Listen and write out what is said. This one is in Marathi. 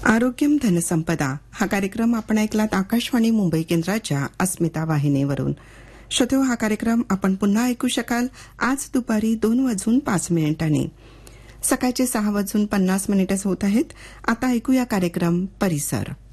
आरोग्यम धनसंपदा हा कार्यक्रम आपण ऐकलात आकाशवाणी मुंबई केंद्राच्या अस्मिता वाहिनीवरून. श्रोतेहो, हा कार्यक्रम आपण पुन्हा ऐकू शकाल आज दुपारी 2:05 सकाळचे 6:50 होत आहेत. आता ऐकूया कार्यक्रम परिसर.